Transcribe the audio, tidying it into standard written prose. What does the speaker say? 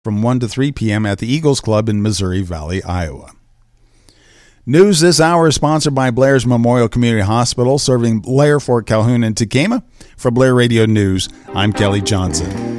from 1 to 3 p.m. at the Eagles Club in Missouri Valley, Iowa. News this hour is sponsored by Blair's Memorial Community Hospital, serving Blair, Fort Calhoun, and Tekamah. For Blair Radio News, I'm Kelly Johnson.